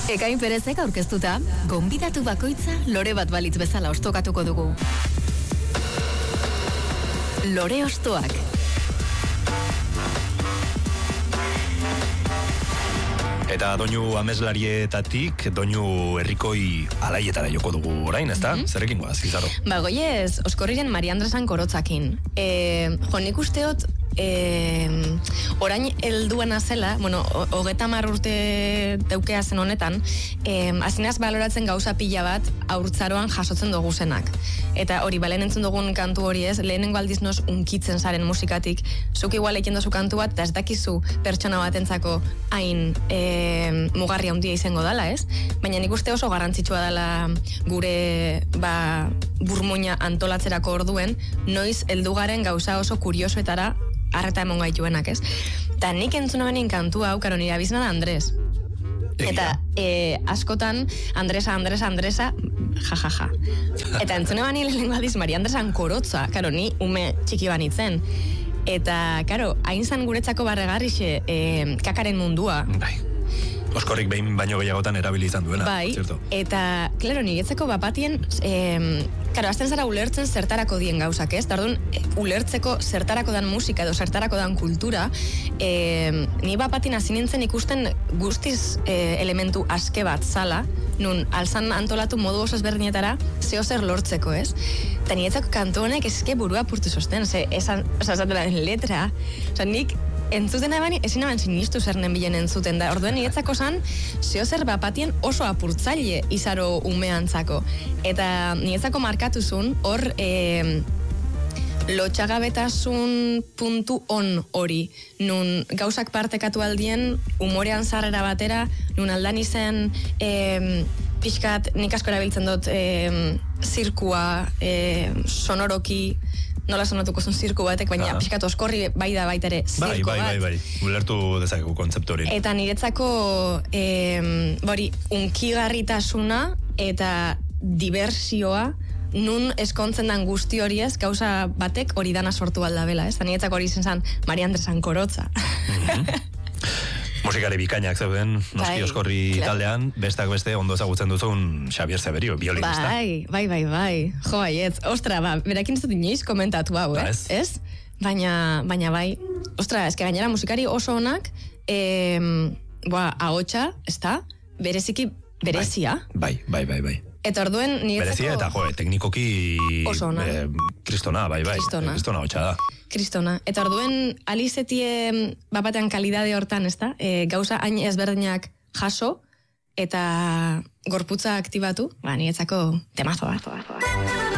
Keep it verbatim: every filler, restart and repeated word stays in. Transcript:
Ekain Perezek aurkeztuta, gonbidatu bakoitza lore bat balitz bezala ostokatuko dugu. Lore ostoak. Eta doinu ameslarietatik, doinu herrikoi alaietara joko dugu orain, ezta? Mm-hmm. Zerrekin goaz, Izarro? Ba, goiez, Oskorriren Mari Andresan korotzakin. E, jo, nik usteot, e, orain helduena zela, bueno, hogeta mar urte daukea zen honetan, e, azinaz baloratzen gauza pila bat haurtzaroan jasotzen dugu zenak. Eta hori, balen entzun dugun kantu hori ez, lehenengo aldiz noz unkitzen zaren musikatik, zuk igual eiken dozu kantu bat, eta ez dakizu pertsona batentzako hain e, mugarria handia izango dala, ez? Baina nik uste oso garrantzitsua dela gure ba, burmuina antolatzerako orduen, noiz heldugaren gauza oso kuriosoetara arreta emon gaituenak, ez? Eta nik entzuna benin kantu hau, karo nire abizna da Andres. Eta e, askotan Andresa, Andresa, Andresa, ja, ja, ja. Eta entzune bani lehenengo aldiz Mari Andresan korotza, karo, ni ume txiki banitzen. Eta, karo, hain zan guretzako barregarrixe e, kakaren mundua. Bai. Oskorrik behin baino gehiagotan erabili izan duena. Bai, zerto? Eta, klaro, niretzako bapatien, e, karo, azten zara ulertzen zertarako dien gauzak, ez? Tardun, e, ulertzeko zertarako dan musika edo zertarako dan kultura, e, ni bapatien hasi nintzen ikusten guztiz e, elementu aske bat zala, nun alzan antolatu modu oso ezberdinetara zeo zer lortzeko, ez? Eta niretzako kantu honek eske burua purtu sosten, ze, esan, oza, esatela, letra, oza, nik entzuten ebani, ezin aban sinistu zer nenbilen entzuten da. Orduen niretzako zan, zeo zer bapatien oso apurtzaile izaro umeantzako. Eta niretzako markatuzun, hor e, lotxagabetasun puntu on hori. Nun gauzak partekatu aldien, umorean zarrera batera, nun aldan izen e, pixkat, nik asko erabiltzen dut e, zirkua, e, sonoroki, nola sonatuko zuen zirku batek, baina ah. pixkat Oskorri bai da baita ere zirku bai, bai, bat. Bai, bai, ulertu dezakegu kontzeptu hori. Eta niretzako eh, bori, unkigarritasuna eta diversioa nun eskontzen dan guzti hori ez, gauza batek hori dana sortu aldabela, ez? Niretzako hori izan zan Mari Andresan korotza. Mm-hmm. Musikari bikainak zeuden, noski Oskorri taldean, bestak beste ondo ezagutzen duzun Xabier Zeberio, violinista. Bai, bai, bai, bai. Jo, baietz. Ostra, ba, berakin ez dut inoiz komentatu hau, eh? Ez? Ez? Baina, baina bai. Ostra, eske gainera musikari oso onak, eh, boa, ahotsa, ez da? Bereziki berezia. Bai, bai, bai, bai. Eta orduen niretzako... Berezia eta, jo, teknikoki... Oso ona. Eh, kristona, bai, bai. Kristona. Kristona hotxa da. Kristona. Eta orduen alizetie bapatean kalidade hortan, ez da? E, gauza hain ezberdinak jaso eta gorputza aktibatu, ba, niretzako temazo bat.